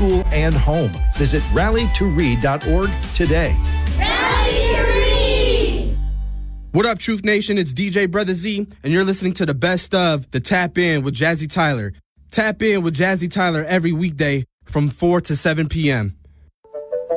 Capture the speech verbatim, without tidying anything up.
school, and home. Visit rally to read dot org today. Rally to read! What up, Truth Nation? It's D J Brother Z, and you're listening to the best of the Tap In with Jazzy Tyler. Tap in with Jazzy Tyler every weekday from four to seven p.m.